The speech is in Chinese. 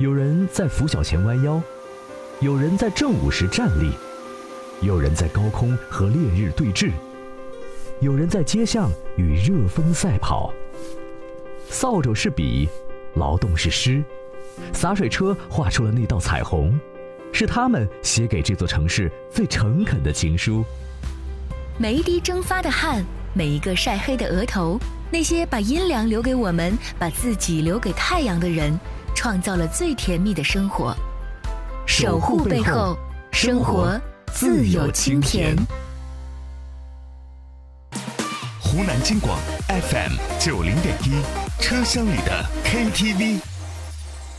有人在拂晓前弯腰，有人在正午时站立，有人在高空和烈日对峙，有人在街巷与热风赛跑。扫帚是笔，劳动是诗，洒水车画出了那道彩虹，是他们写给这座城市最诚恳的情书。 每一滴蒸发的汗，每一个晒黑的额头，那些把阴凉留给我们，把自己留给太阳的人，创造了最甜蜜的生活。守护背后，生活自有清甜。 湖南金广 FM90.1，车厢里的 KTV。